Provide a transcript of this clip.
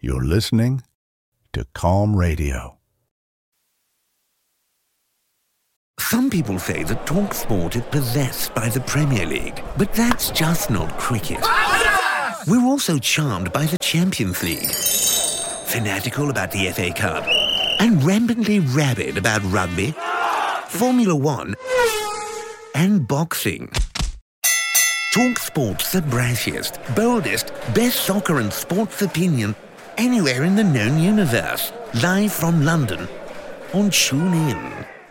You're listening to Calm Radio. Some people say that TalkSport is possessed by the Premier League, but that's just not cricket. We're also charmed by the Champions League, fanatical about the FA Cup, and rampantly rabid about rugby, Formula One, and boxing. TalkSport's the brashiest, boldest, best soccer and sports opinion anywhere in the known universe. Live from London on TuneIn.